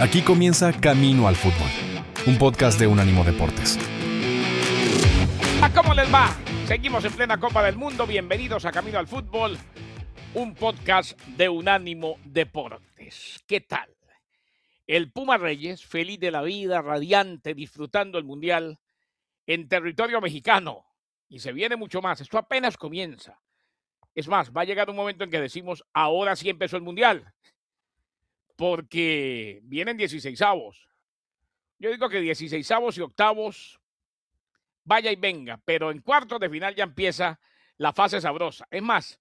Aquí comienza Camino al Fútbol, un podcast de Unánimo Deportes. ¿Cómo les va? Seguimos en plena Copa del Mundo. Bienvenidos a Camino al Fútbol, un podcast de Unánimo Deportes. ¿Qué tal? El Puma Reyes, feliz de la vida, radiante, disfrutando el Mundial en territorio mexicano. Y se viene mucho más. Esto apenas comienza. Es más, va a llegar un momento en que decimos, ahora sí empezó el Mundial. Porque vienen 16avos. Yo digo que 16avos y octavos, vaya y venga, pero en cuartos de final ya empieza la fase sabrosa. Es más,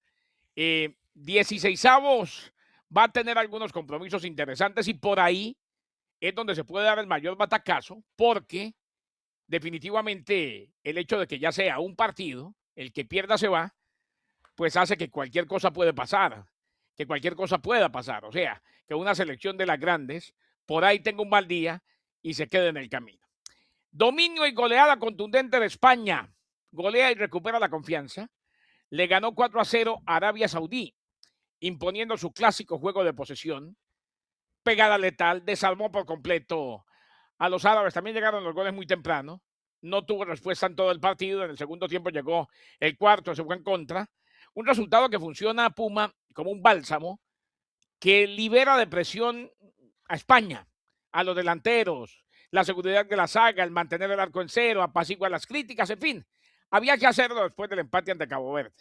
16avos va a tener algunos compromisos interesantes y por ahí es donde se puede dar el mayor batacazo, porque definitivamente el hecho de que ya sea un partido, el que pierda se va, pues hace que cualquier cosa puede pasar, que cualquier cosa pueda pasar. O sea, que una selección de las grandes por ahí tenga un mal día y se quede en el camino. Dominio y goleada contundente de España. Golea y recupera la confianza. Le ganó 4-0 a Arabia Saudí, imponiendo su clásico juego de posesión. Pegada letal, desarmó por completo a los árabes. También llegaron los goles muy temprano. No tuvo respuesta en todo el partido. En el segundo tiempo llegó el cuarto, se fue en contra. Un resultado que funciona a Puma como un bálsamo que libera de presión a España, a los delanteros, la seguridad de la saga, el mantener el arco en cero, apacigua las críticas, en fin. Había que hacerlo después del empate ante Cabo Verde.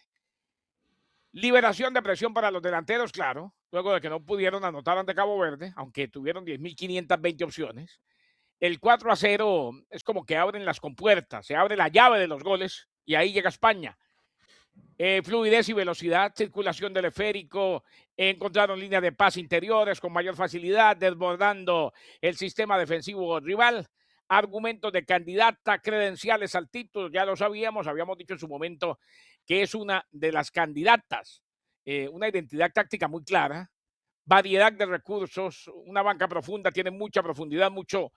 Liberación de presión para los delanteros, claro, luego de que no pudieron anotar ante Cabo Verde, aunque tuvieron 10.520 opciones. El 4-0 es como que abren las compuertas, se abre la llave de los goles y ahí llega España. Fluidez y velocidad, circulación del esférico, encontraron líneas de pase interiores con mayor facilidad, desbordando el sistema defensivo rival. Argumentos de candidata, credenciales al título, ya lo sabíamos, habíamos dicho en su momento que es una de las candidatas, una identidad táctica muy clara, variedad de recursos, una banca profunda, tiene mucha profundidad, mucho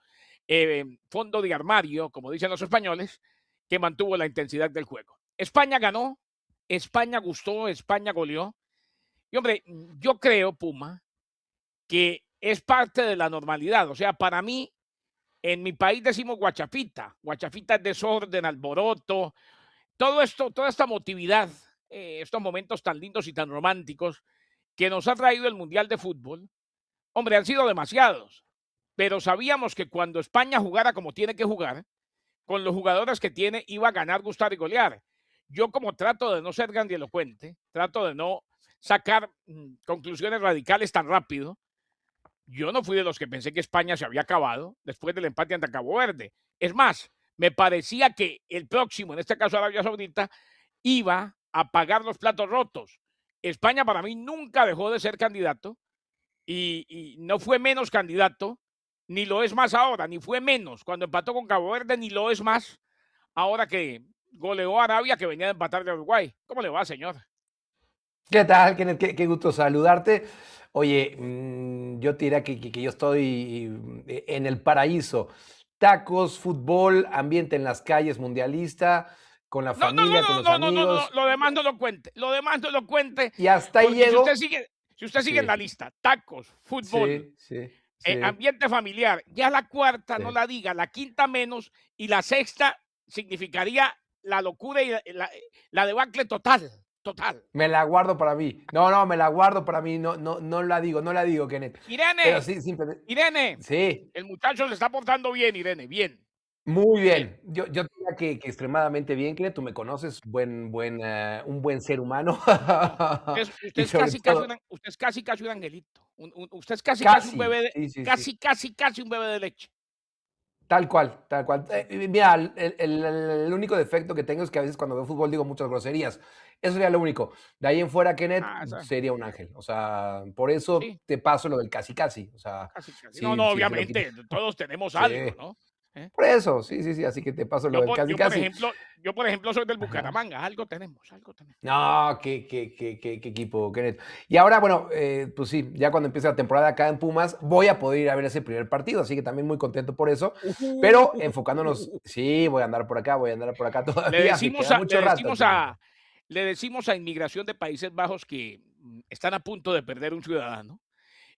fondo de armario, como dicen los españoles, que mantuvo la intensidad del juego. España ganó, España gustó, España goleó. Y hombre, yo creo, Puma, que es parte de la normalidad. O sea, para mí, en mi país decimos guachafita. Guachafita es desorden, alboroto, todo esto, toda esta motividad, estos momentos tan lindos y tan románticos que nos ha traído el Mundial de Fútbol. Hombre, han sido demasiados. Pero sabíamos que cuando España jugara como tiene que jugar, con los jugadores que tiene, iba a ganar, gustar y golear. Yo, como trato de no ser grandilocuente, trato de no sacar conclusiones radicales tan rápido, yo no fui de los que pensé que España se había acabado después del empate ante Cabo Verde. Es más, me parecía que el próximo, en este caso Arabia Saudita, iba a pagar los platos rotos. España para mí nunca dejó de ser candidato y no fue menos candidato, ni lo es más ahora, ni fue menos cuando empató con Cabo Verde, ni lo es más ahora que goleó a Arabia, que venía de empatar de Uruguay. ¿Cómo le va, señor? ¿Qué tal, Kenneth? Qué gusto saludarte. Oye, yo te diría que yo estoy en el paraíso. Tacos, fútbol, ambiente en las calles, mundialista, con la No, no, familia, con no, los no, no, no, no, amigos. lo demás no lo cuente, lo demás no lo cuente, Y hasta ahí porque llego. si usted sigue en la Sí, lista, tacos, fútbol, sí, sí, sí, ambiente familiar, ya la cuarta no sí. la diga, la quinta menos, y la sexta significaría la locura y la debacle total, total. Me la guardo para mí. No, me la guardo para mí. No la digo, Kenneth. Pero Irene, sí, simplemente. Irene, Sí. el muchacho se está portando bien, Irene, bien, Muy bien. bien. Yo diría que extremadamente bien, que tú me conoces, un buen ser humano. Usted Y es sobre casi, casi todo usted es casi, casi un angelito. Usted es casi, casi un casi, bebé de, sí, sí, sí, casi, casi, casi un bebé de leche. tal cual, tal cual. Mira, el único defecto que tengo es que a veces cuando veo fútbol digo muchas groserías. Eso sería lo único. De ahí en fuera, Kenneth, Ah, sería un ángel. O sea, por eso sí, te paso lo del casi, casi. O sea, casi, casi. No, sí, no, sí, se lo quité. obviamente, todos tenemos Sí, algo, ¿no? ¿Eh? por eso, sí, sí, sí, así que te paso lo del casi, casi. Yo, por ejemplo, soy del Ajá. Bucaramanga. Algo tenemos, algo tenemos. No, qué equipo, Kenneth. Y ahora, bueno, pues sí, ya cuando empiece la temporada acá en Pumas, voy a poder ir a ver ese primer partido, así que también muy contento por eso. Pero enfocándonos, sí, voy a andar por acá Le todavía, me decimos queda a, le mucho rato, decimos Kenneth. a, le decimos a Inmigración de Países Bajos que están a punto de perder un ciudadano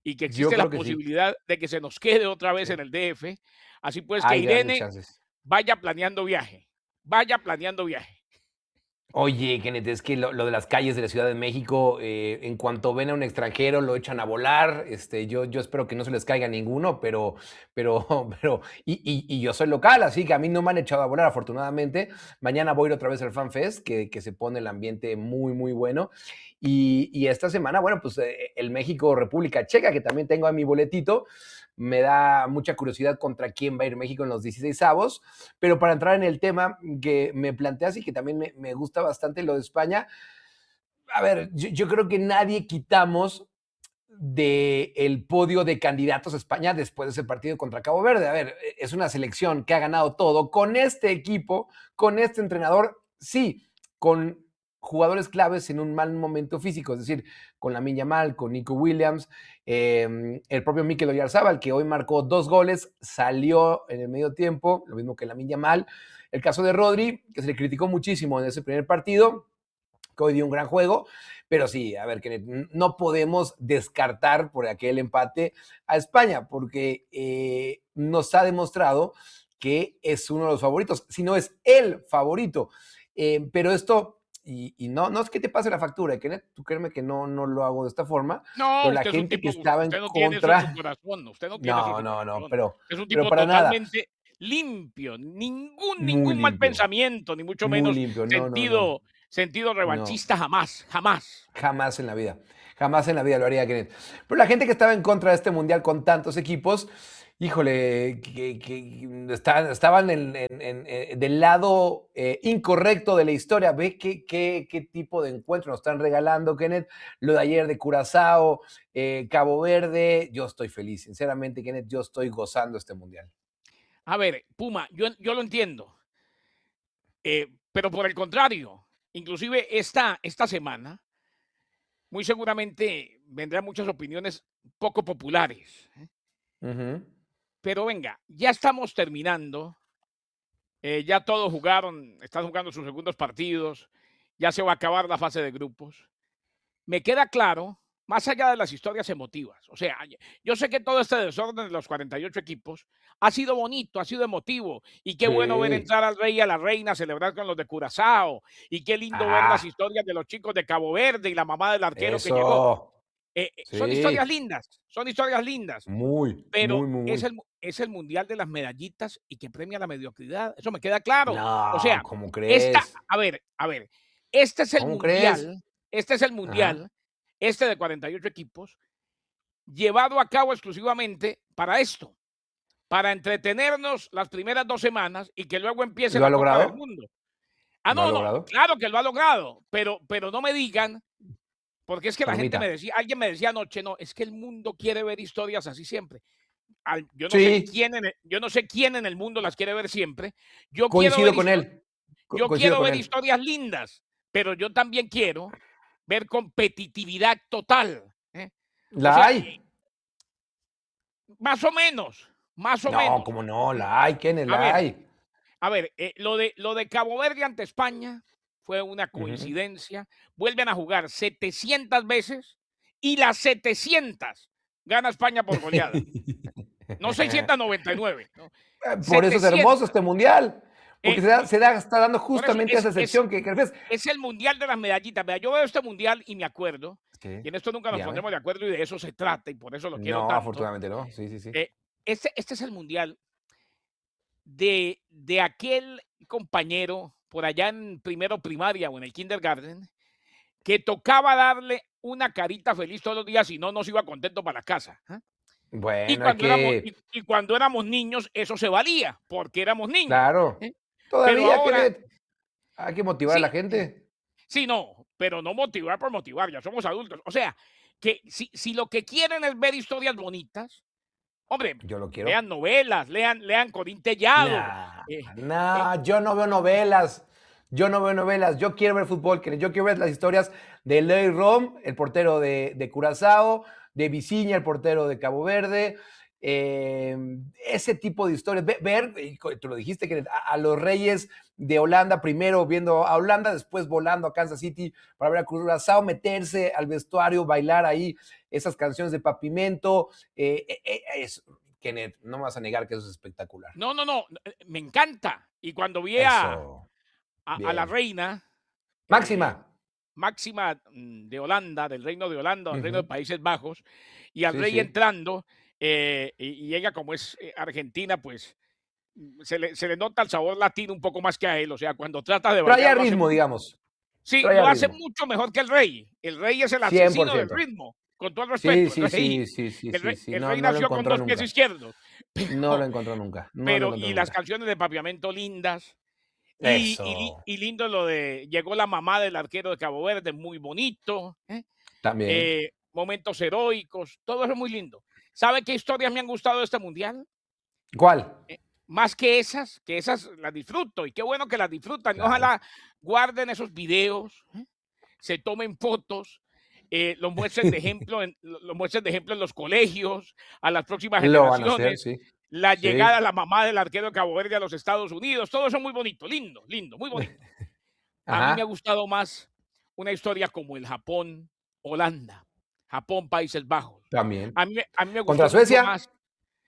y que Yo existe la creo que sí. posibilidad de que se nos quede otra vez Sí. en el DF. Así pues, que Hay grandes Irene chances. vaya planeando viaje, vaya planeando viaje. Oye, Kenneth, es que lo de las calles de la Ciudad de México, en cuanto ven a un extranjero, lo echan a volar. Yo espero que no se les caiga ninguno, pero, y yo soy local, así que a mí no me han echado a volar, afortunadamente. Mañana voy a ir otra vez al Fan Fest, que se pone el ambiente muy, muy bueno. Y esta semana, bueno, pues el México-República Checa, que también tengo a mi boletito, me da mucha curiosidad contra quién va a ir México en los 16avos. Pero para entrar en el tema que me planteas y que también me gusta bastante lo de España, a ver, yo creo que nadie quitamos del podio de candidatos a España después de ese partido contra Cabo Verde. A ver, es una selección que ha ganado todo con este equipo, con este entrenador, sí, con jugadores claves en un mal momento físico, es decir, con Lamine Yamal, con Nico Williams, el propio Mikel Oyarzabal, que hoy marcó 2 goles, salió en el medio tiempo, lo mismo que Lamine Yamal. El caso de Rodri, que se le criticó muchísimo en ese primer partido, que hoy dio un gran juego, pero sí, a ver, que no podemos descartar por aquel empate a España, porque nos ha demostrado que es uno de los favoritos, si no es el favorito. Pero esto, y no es que te pase la factura, Kenneth, tú créeme que no lo hago de esta forma, No, pero la usted es un gente que tipo, estaba en usted no tiene eso en su contra, corazón, usted no tiene eso en no, su no, no, corazón. Es un pero tipo para nada, totalmente limpio, muy ningún mal limpio, pensamiento, ni mucho muy menos limpio, no, sentido no. revanchista, jamás, jamás. Jamás en la vida. Jamás en la vida lo haría Kenneth. Pero la gente que estaba en contra de este mundial con tantos equipos, híjole, estaban del lado incorrecto de la historia. Ve qué tipo de encuentro nos están regalando, Kenneth. Lo de ayer de Curazao, Cabo Verde. Yo estoy feliz, sinceramente, Kenneth. Yo estoy gozando este mundial. A ver, Puma, yo lo entiendo, pero por el contrario, inclusive esta semana, muy seguramente vendrán muchas opiniones poco populares. Ujú. Pero venga, ya estamos terminando. Ya todos jugaron, están jugando sus segundos partidos. Ya se va a acabar la fase de grupos. Me queda claro, más allá de las historias emotivas. O sea, yo sé que todo este desorden de los 48 equipos ha sido bonito, ha sido emotivo. Y qué bueno ver Sí. entrar al rey y a la reina, celebrar con los de Curazao. Y qué lindo ver las Ah, historias de los chicos de Cabo Verde y la mamá del arquero que llegó. eso. Sí. Son historias lindas. Muy, Pero muy, muy, muy. es el mundial de las medallitas y que premia la mediocridad, eso me queda claro. O No, sea, ¿cómo esta crees? a ver, este es el ¿Cómo crees? mundial este es el Ajá. mundial, este de 48 equipos, llevado a cabo exclusivamente para esto, para entretenernos las primeras 2 semanas y que luego empiece ¿Lo ha la Copa del logrado? Mundo. ¿Lo ha No, logrado? claro que lo ha logrado, pero no me digan, porque es que la gente Palomita. me decía alguien me decía anoche: "No, es que el mundo quiere ver historias así siempre". Sí, Yo no sé quién en el mundo las quiere ver siempre. Yo quiero coincido ver con él. yo Coincido quiero con ver él. historias lindas, pero yo también quiero ver competitividad total, ¿eh? O ¿La sea, hay? más o menos, más o No, menos. cómo no, Mm, la hay, Kenneth, a la ver, hay. lo de Cabo Verde ante España fue una Ujú. coincidencia. Vuelven a jugar 700 veces y las 700 gana España por goleada. No 699, no, Por eso es hermoso 700. este mundial, porque Eh, y está dando por eso justamente esa excepción que refieres. es el mundial de las medallitas. Vea, yo veo este mundial y me acuerdo, Sí, y en esto nunca nos dígame. pondremos de acuerdo y de eso se trata y por eso lo quiero No, tanto. afortunadamente no. Sí, sí, sí. Eh, este es el mundial de aquel compañero por allá en primero primaria o en el kindergarten que tocaba darle una carita feliz todos los días y no se iba contento para la casa. ¿Ah? Bueno, hay que Y cuando éramos niños eso se valía porque éramos niños. claro. ¿Eh? Pero Todavía, ahora, Kenneth, hay que motivar a la sí, gente. sí, no, pero no motivar por motivar, ya somos adultos. O sea, que si lo que quieren es ver historias bonitas, hombre, Yo lo quiero. vean novelas, lean Corín Tellado. No, Eh, no, yo no veo novelas. Yo no veo novelas. Yo quiero ver fútbol. Yo quiero ver las historias de Ley Rom, el portero de Curazao, de Visiña, el portero de Cabo Verde. ese tipo de historias, ver, tú lo dijiste, que a los Reyes de Holanda, primero viendo a Holanda, después volando a Kansas City para ver a Curazao, meterse al vestuario, bailar ahí esas canciones de Pavimento, Kenneth, no me vas a negar que eso es espectacular. No, me encanta. Y cuando vi Eso, a la bien. reina, Máxima. máxima del Reino de Holanda, del Reino de Países Bajos, y al Sí, rey sí. entrando, y ella como es argentina, pues se le nota el sabor latino un poco más que a él, o sea, cuando trata de bailar Traía lo hace ritmo, digamos. sí, Traía lo hace ritmo. mucho mejor que el rey. El rey es el asesino del 100%. ritmo, con todo el Sí, respeto, el sí, rey. sí, sí, sí, El sí, rey, sí. el No, rey no lo nació con encontró 2 pies nunca. izquierdos, No lo pero encontró nunca. No lo pero encontró y las nunca. canciones de Papiamento lindas. Eso. Y lindo lo de llegó la mamá del arquero de Cabo Verde, muy bonito, También. momentos heroicos, todo eso es muy lindo. ¿Sabe qué historias me han gustado de este mundial? ¿Cuál? Más que esas las disfruto y qué bueno que las disfrutan y Claro. ojalá guarden esos videos, se tomen fotos, los muestren de ejemplo los muestren de ejemplo en los colegios, a las próximas Lo van a hacer, generaciones. sí. La llegada Sí. de la mamá del arquero de Cabo Verde a los Estados Unidos, todo eso muy bonito, lindo, lindo, muy bonito. A mí me ha Ajá. gustado más una historia como el Japón-Holanda, Japón-Países Bajos. También. A mí me ¿Contra gustó mucho Suecia? más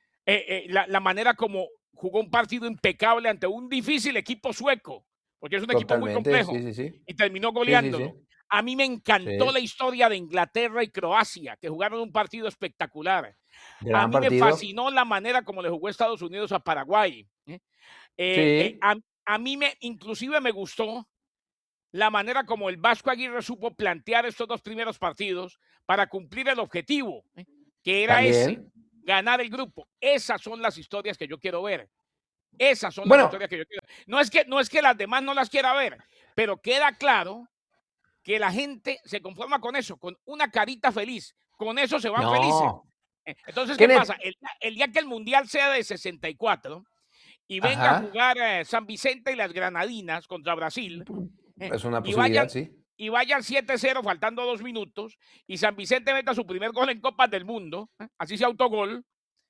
la manera como jugó un partido impecable ante un difícil equipo sueco, porque es un equipo muy Totalmente. Sí, complejo, sí, sí. y terminó Sí, sí, sí. goleándolo. A mí me encantó Sí. la historia de Inglaterra y Croacia, que jugaron un partido espectacular. A Gran mí me partido. fascinó la manera como le jugó Estados Unidos a Paraguay. Eh, eh, Sí. a, a mí inclusive me gustó la manera como el Vasco Aguirre supo plantear estos 2 primeros partidos para cumplir el objetivo, que era ese, También. ganar el grupo. Esas son las historias que yo quiero ver. Esas son las Bueno, historias que yo quiero ver. No es que las demás no las quiera ver, pero queda claro que la gente se conforma con eso, con una carita feliz. Con eso se van felices. no. Entonces, ¿qué Kenneth. pasa? El día que el Mundial sea de 64 y venga a Ajá. jugar San Vicente y las Granadinas contra Brasil, Es una y posibilidad, vayan sí. y vayan 7-0 faltando 2 minutos y San Vicente meta su primer gol en Copas del Mundo, así sea autogol,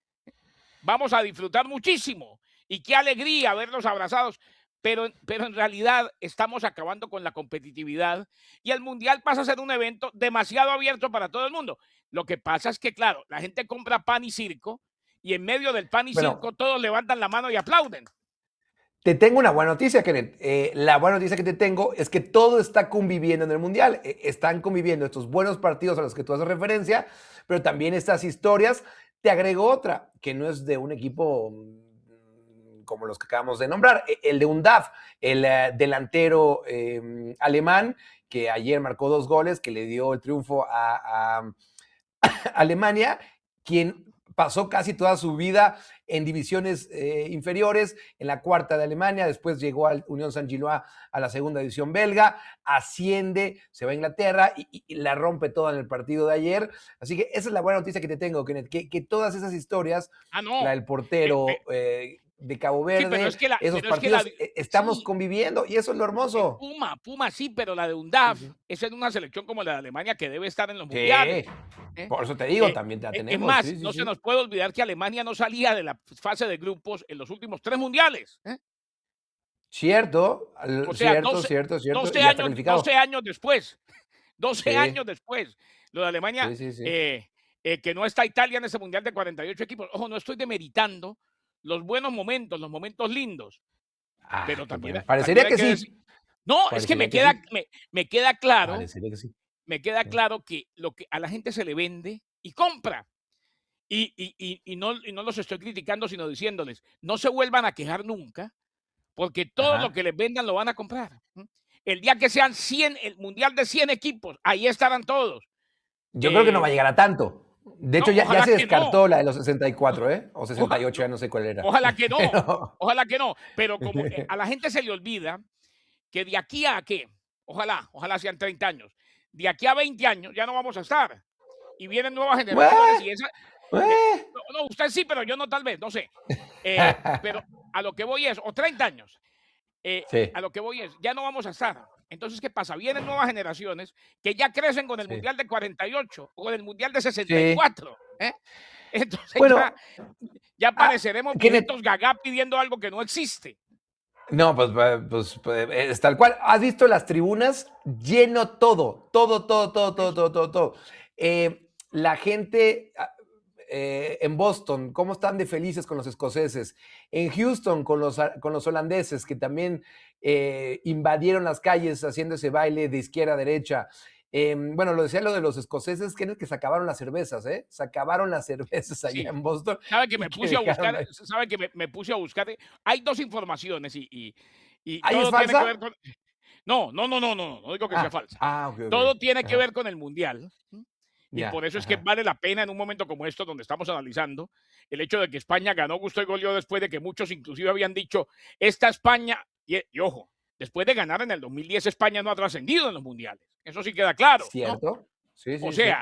vamos a disfrutar muchísimo. Y qué alegría verlos abrazados. Pero en realidad estamos acabando con la competitividad y el Mundial pasa a ser un evento demasiado abierto para todo el mundo. Lo que pasa es que, claro, la gente compra pan y circo y en medio del pan y Bueno, circo todos levantan la mano y aplauden. te tengo una buena noticia, Kenneth. La buena noticia que te tengo es que todo está conviviendo en el Mundial. Están conviviendo estos buenos partidos a los que tú haces referencia, pero también estas historias. Te agrego otra, que no es de un equipo como los que acabamos de nombrar, el de UNDAF, el delantero alemán, que ayer marcó 2 goles, que le dio el triunfo a Alemania, quien pasó casi toda su vida en divisiones inferiores, en la cuarta de Alemania, después llegó al Unión Saint-Gilloise a la segunda división belga, asciende, se va a Inglaterra y la rompe toda en el partido de ayer. Así que esa es la buena noticia que te tengo, Kenneth, que todas esas historias, Ah, la no. del portero de Cabo Sí, pero Verde, es que esos partidos, estamos sí, conviviendo y eso es lo hermoso. Puma sí, pero la de Sí, UNDAF, sí. esa es una selección como la de Alemania que debe estar en los Sí, mundiales. ¿eh? por eso te digo, Eh, también la es tenemos, más, sí, sí, no se sí. nos puede olvidar que Alemania no salía de la fase de grupos en los últimos 3 mundiales. Cierto, O sea, cierto, cierto, cierto, 12 y ya está años, 12 calificado. años después. 12 Sí, años después. Lo de Alemania, sí, sí, sí. que no está Italia en ese mundial de 48 equipos. Ojo, no estoy demeritando los buenos momentos, los momentos lindos, Ah, pero qué también, bueno. también Parecería hay que que decir. sí, No, es que parecería que sí, me queda claro, parecería que sí. me queda Sí. claro que lo que a la gente se le vende y compra. Y no los estoy criticando, sino diciéndoles, no se vuelvan a quejar nunca, porque todo lo Ajá. que les vendan lo van a comprar. El día que sean 100, el mundial de 100 equipos, ahí estarán todos. Yo creo que no va a Eh, llegar a tanto. De no, hecho, ya ojalá se que no. descartó la de los 64, ¿eh? O No, 68, ya no sé cuál era. ojalá que no. Pero Ojalá que no. Pero como a la gente se le olvida que de aquí a qué, ojalá sean 30 años, de aquí a 20 años ya no vamos a estar. Y vienen nuevas generaciones ¡Bue! y esa, ¡Bue! no, usted sí, pero yo no tal vez, no sé. Pero a lo que voy es, o 30 años, Sí, a lo que voy es, ya no vamos a estar. Entonces, ¿qué pasa? Vienen nuevas generaciones que ya crecen con el Sí. Mundial de 48 o con el Mundial de Sí. 64, ¿eh? Entonces Bueno, ya pareceremos Kenneth, viejitos gaga pidiendo algo que no existe. no, pues, es tal cual. ¿Has visto las tribunas? Lleno todo, todo, todo, todo, todo, Eso. todo, todo, todo. La gente en Boston, ¿cómo están de felices con los escoceses? En Houston, con los holandeses, que también invadieron las calles haciendo ese baile de izquierda a derecha. Bueno, lo decía lo de los escoceses, que se acabaron las cervezas, ¿eh? Se acabaron las cervezas allá Sí. en Boston Sabe que y me que puse a dejaron buscar, ahí. sabe que me puse a buscar. Hay dos informaciones y ¿Ahí es todo tiene que ver falsa? con. No, no, no, no, no, no digo que sea falsa. Ok, ok. Todo tiene que Ajá. ver con el Mundial. Y por Ya, eso es que ajá. vale la pena en un momento como esto, donde estamos analizando el hecho de que España ganó, gustó y goleó después de que muchos inclusive habían dicho, esta España, y ojo, después de ganar en el 2010, España no ha trascendido en los mundiales. Eso sí queda claro, ¿no? ¿Cierto? Sí, O sí, sí. sea,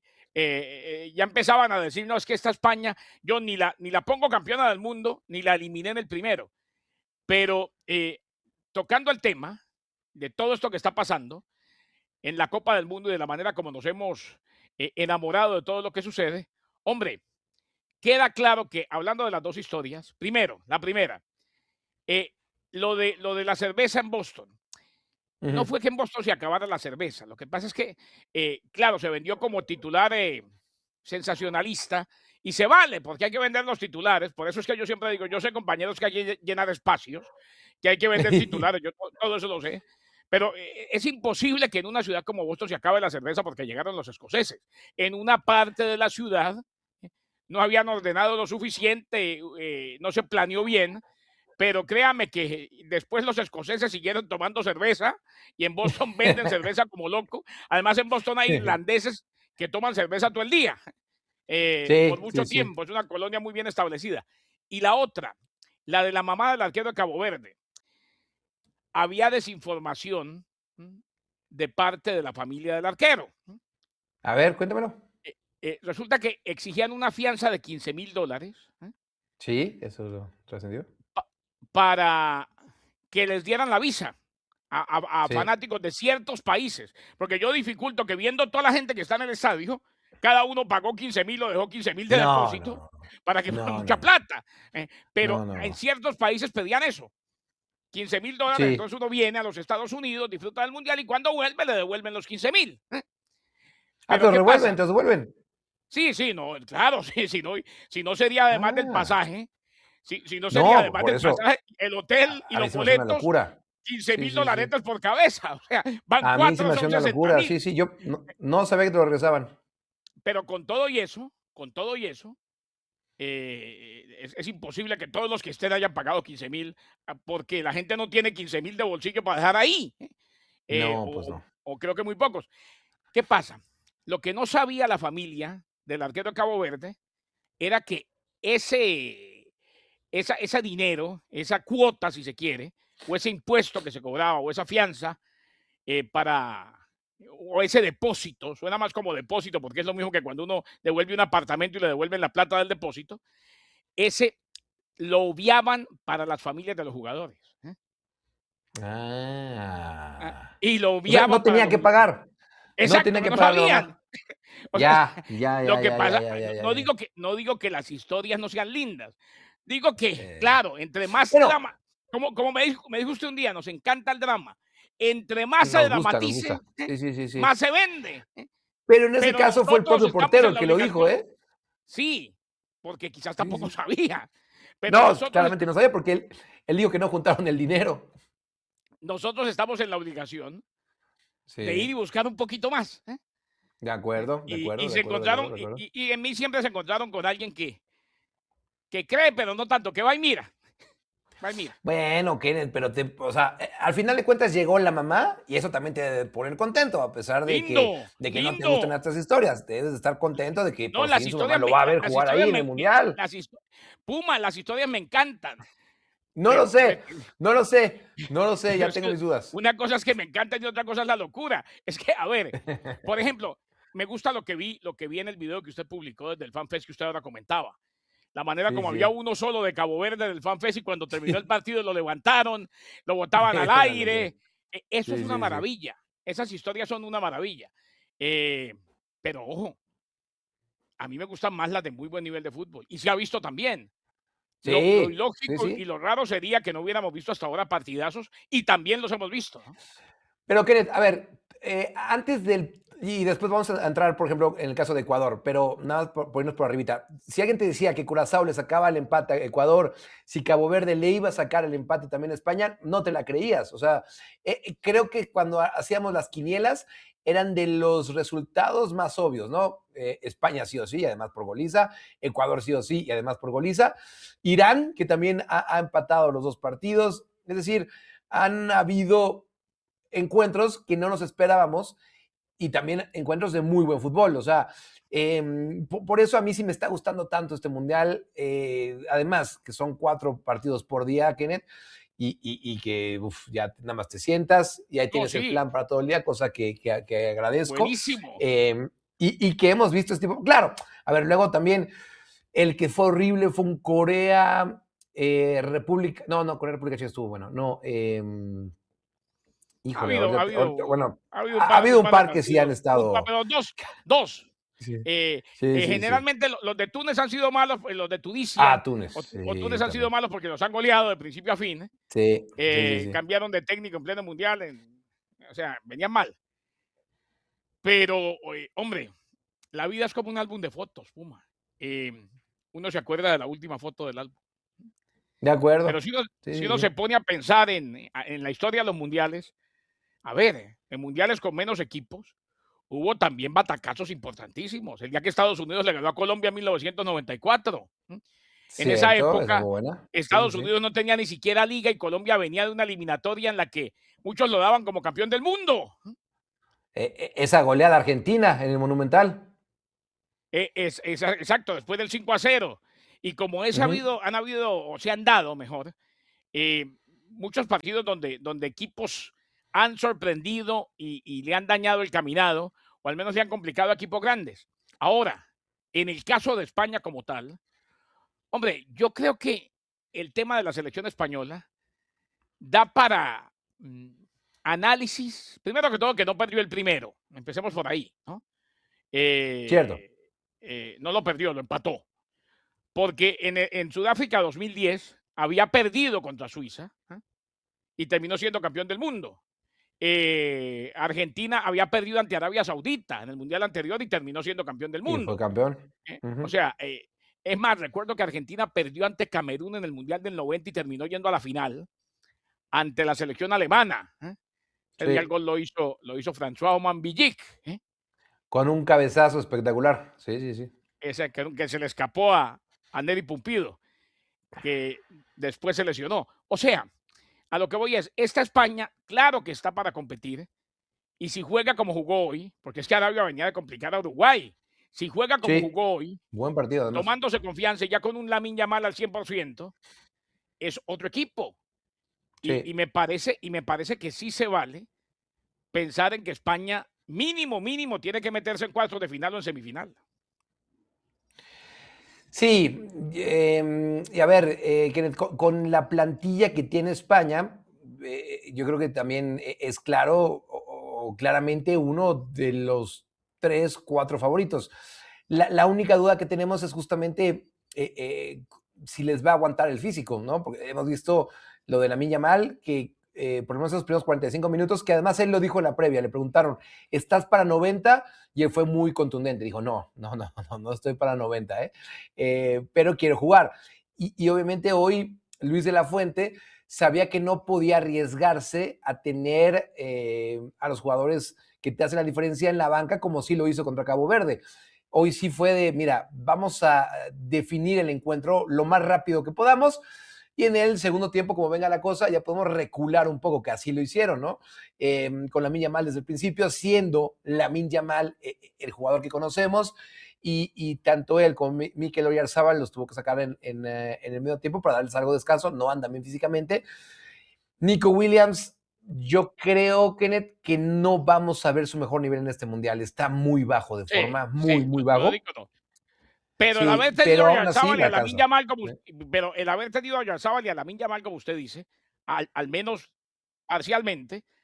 ya empezaban a decir, no, es que esta España, yo ni la pongo campeona del mundo, ni la eliminé en el primero. Pero tocando el tema de todo esto que está pasando en la Copa del Mundo y de la manera como nos hemos enamorado de todo lo que sucede, hombre, queda claro que hablando de las dos historias, primero, la primera, eh, lo de la cerveza en Boston. No Ujú. fue que en Boston se acabara la cerveza. Lo que pasa es que, claro, se vendió como titular sensacionalista y se vale porque hay que vender los titulares. Por eso es que yo siempre digo, yo sé, compañeros, que hay que llenar espacios, que hay que vender titulares. Yo todo eso lo sé. Pero es imposible que en una ciudad como Boston se acabe la cerveza porque llegaron los escoceses. En una parte de la ciudad no habían ordenado lo suficiente, no se planeó bien, pero créame que después los escoceses siguieron tomando cerveza y en Boston venden cerveza como loco. Además, en Boston hay irlandeses que toman cerveza todo el día, por Sí, sí, mucho sí. tiempo. Es una colonia muy bien establecida. Y la otra, la de la mamá del arquero de Cabo Verde. Había desinformación de parte de la familia del arquero. A ver, cuéntamelo. Resulta que exigían una fianza de $15,000 Sí, eso lo trascendió. para que les dieran la visa a Sí. fanáticos de ciertos países. Porque yo dificulto que, viendo toda la gente que está en el estadio, cada uno pagó 15,000 o dejó 15,000 de No, depósito no, para que fuera no, mucha no, no. plata. Pero No, no, en no. ciertos países pedían eso, $15,000. Sí. Entonces uno viene a los Estados Unidos, disfruta del mundial y cuando vuelve le devuelven los 15,000. Te Pero los ¿qué revuelven, pasa? te los devuelven. Sí, sí, no, claro, sí, si no sería además del Ah, pasaje, si no sería no, además por del eso pasaje, el hotel y a mí los se me hace una boletos, locura. quince Sí, mil sí, sí. dolaretes por cabeza. O sea, van A mí se cuatro, me hacía son una sesenta locura. mil. Sí, sí, yo no sabía que te lo regresaban. Pero con todo y eso, es imposible que todos los que estén hayan pagado 15,000, porque la gente no tiene 15,000 de bolsillo para dejar ahí. No, pues no. O creo que muy pocos. ¿Qué pasa? Lo que no sabía la familia del arquero de Cabo Verde era que ese dinero, esa cuota, si se quiere, o ese impuesto que se cobraba, o esa fianza, para, o ese depósito, suena más como depósito porque es lo mismo que cuando uno devuelve un apartamento y le devuelven la plata del depósito, ese lo obviaban para las familias de los jugadores. Ah. Y lo O sea, no obviaban para tenía los que jugadores. pagar. No Exacto, tenía que que no pagar la sabían. mamá. O sea, Ya, ya, lo ya, que ya, ya, pasa, ya, ya, no ya, ya. digo que las historias no sean lindas. Digo que, Eh, claro, entre más Bueno, drama, como me dijo usted un día, nos encanta el drama. Entre más se nos gusta, nos dramatice, gusta. Sí, sí, sí, sí. más se vende. Pero en ese Pero caso fue el nosotros propio estamos portero en el la que lo dijo, obligación. ¿eh? Sí, porque quizás Sí, tampoco sí. sabía. Pero No, claramente no sabía porque él dijo que no juntaron el dinero. nosotros estamos en la obligación de ir y Sí, buscar un poquito más. de acuerdo, de Y acuerdo, de se acuerdo, de acuerdo, encontraron, de acuerdo. y en mí siempre se encontraron con alguien que cree, pero no tanto, que va y mira. Va y mira. Bueno, Kenneth, pero o sea, al final de cuentas llegó la mamá y eso también te debe poner contento, a pesar Lindo, de que no te lindo. gustan estas historias. Debes de estar contento de que No, por fin su mamá lo me va a la ver las jugar historias ahí en el Mundial. Puma, las historias me encantan, No lo pero sé, no lo sé, no lo sé, pero ya es tengo que mis dudas. una cosa es que me encantan y otra cosa es la locura. Es que, a ver, por ejemplo, me gusta lo que vi en el video que usted publicó desde el FanFest que usted ahora comentaba. La manera Sí, como había sí. uno solo de Cabo Verde del FanFest y cuando terminó el partido lo levantaron, lo botaban al Una locura. aire. Eso es Sí, una sí, sí. maravilla. Esas historias son una maravilla. Eh, pero ojo, a mí me gustan más las de muy buen nivel de fútbol. Y se ha visto también. Lo Sí, sí, ilógico y sí. lo raro sería que no hubiéramos visto hasta ahora partidazos y también los hemos visto, ¿no? Pero Kenneth, a ver, antes del y después vamos a entrar, por ejemplo, en el caso de Ecuador, pero nada más por irnos por arribita. Si alguien te decía que Curazao le sacaba el empate a Ecuador, si Cabo Verde le iba a sacar el empate también a España, no te la creías. O sea, creo que cuando hacíamos las quinielas eran de los resultados más obvios, ¿no? España sí o sí, además por goliza. Ecuador sí o sí, y además por goliza. Irán, que también ha empatado los dos partidos. Es decir, han habido encuentros que no nos esperábamos y también encuentros de muy buen fútbol. O sea, por eso a mí sí me está gustando tanto este mundial. Además, que son 4 partidos por día, Kenneth, y que ya nada más te sientas y ahí No, tienes el sí, plan para todo el día, cosa que agradezco. buenísimo. Y que hemos visto este tipo. Claro, a ver, luego también el que fue horrible fue un Corea. República, no, Corea República sí estuvo bueno, no, Ha híjole, habido, ha ahorita, habido, bueno, ha habido ha habido un un par de par que sí han partidos, estado. pero dos. Sí, sí, sí, sí. Generalmente los de Túnez han sido malos, los de Tunisia Túnez, o Túnez sí, han sido también. malos porque los han goleado de principio a fin. Sí, sí, sí, sí. Cambiaron de técnico en pleno mundial, o sea, venían mal. Pero, hombre, la vida es como un álbum de fotos, Puma. Eh, Uno se acuerda de la última foto del álbum. De Pero acuerdo. Sí, si sí, uno sí. se pone a pensar en la historia de los mundiales, a ver, en mundiales con menos equipos, hubo también batacazos importantísimos. El día que Estados Unidos le ganó a Colombia en 1994. En esa Cierto, esa época, fue buena. Sí, sí, Estados sí. Unidos no tenía ni siquiera liga y Colombia venía de una eliminatoria en la que muchos lo daban como campeón del mundo. Esa goleada argentina en el Monumental. Exacto, después del 5-0. Y como Ujú. han habido, o se han dado mejor, eh, muchos partidos donde equipos han sorprendido y le han dañado el caminado, o al menos le han complicado a equipos grandes. Ahora, en el caso de España como tal, hombre, yo creo que el tema de la selección española da para análisis. Primero que todo, que no perdió el primero. Empecemos por ahí, ¿no? Cierto. No lo perdió, lo empató. Porque en Sudáfrica 2010 había perdido contra Suiza, y terminó siendo campeón del mundo. Argentina había perdido ante Arabia Saudita en el mundial anterior y terminó siendo campeón del Y fue mundo. campeón. O Ujú. sea, es más, recuerdo que Argentina perdió ante Camerún en el mundial del 90 y terminó yendo a la final ante la selección alemana. El día el Sí. gol lo hizo François Oman Villic, Con un cabezazo espectacular. Sí, sí, sí. ese que se le escapó a Neri Pumpido, que después se lesionó. O sea, a lo que voy es, esta España, claro que está para competir, y si juega como jugó hoy, porque es que Arabia venía de complicar a Uruguay, si juega como Sí. jugó hoy, Buen partido, además. tomándose confianza y ya con un Lamine Yamal al 100%, es otro equipo. Y Sí. me parece que sí se vale pensar en que España mínimo tiene que meterse en cuartos de final o en semifinal. Sí, y a ver, Kenneth, con la plantilla que tiene España, yo creo que también es claro o claramente uno de los 3, 4 favoritos. La única duda que tenemos es justamente si les va a aguantar el físico, ¿no? Porque hemos visto lo de Lamine Yamal, que por lo menos esos primeros 45 minutos, que además él lo dijo en la previa, le preguntaron, ¿estás para 90? Y él fue muy contundente, dijo, no estoy para 90, pero quiero jugar. Y obviamente hoy Luis de la Fuente sabía que no podía arriesgarse a tener a los jugadores que te hacen la diferencia en la banca como sí lo hizo contra Cabo Verde. Hoy sí fue de, mira, vamos a definir el encuentro lo más rápido que podamos y en el segundo tiempo, como venga la cosa, ya podemos recular un poco, que así lo hicieron, ¿no? Con Lamine Yamal desde el principio, siendo Lamine Yamal el jugador que conocemos, y tanto él como Mikel Oyarzabal los tuvo que sacar en el medio tiempo para darles algo de descanso, no andan bien físicamente. Nico Williams, yo creo, Kenneth, que no vamos a ver su mejor nivel en este mundial, está muy bajo de forma, Sí, muy lo digo bajo. no. Pero el haber Sí, tenido pero a aún así Oyarzábal y la a Lamine alcanza. Yamal ¿Sí? pero el haber tenido a Oyarzábal y a Lamine Yamal, como usted dice, al menos parcialmente,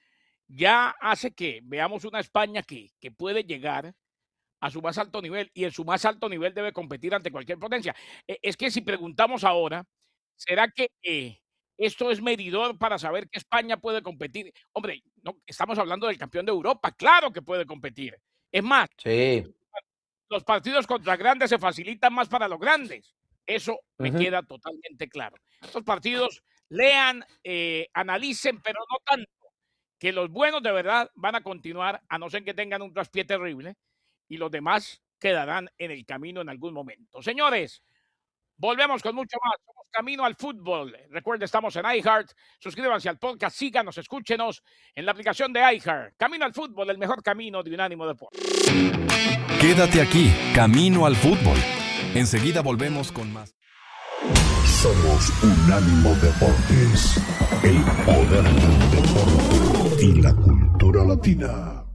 ya hace que veamos una España que puede llegar a su más alto nivel y en su más alto nivel debe competir ante cualquier potencia. Es que si preguntamos ahora, ¿será que esto es medidor para saber que España puede competir? Hombre, no, estamos hablando del campeón de Europa, claro que puede competir. Es más, Sí. los partidos contra grandes se facilitan más para los grandes. Eso me Ujú. queda totalmente claro. Estos partidos lean, analicen, pero no tanto, que los buenos de verdad van a continuar, a no ser que tengan un traspié terrible, y los demás quedarán en el camino en algún momento. Señores, volvemos con mucho más. Somos Camino al Fútbol. Recuerden, estamos en iHeart. Suscríbanse al podcast, síganos, escúchenos en la aplicación de iHeart. Camino al Fútbol, el mejor camino de Unánimo Deportes. Quédate aquí, Camino al Fútbol. Enseguida volvemos con más. Somos Unánimo Deportes, el poder del deporte y la cultura latina.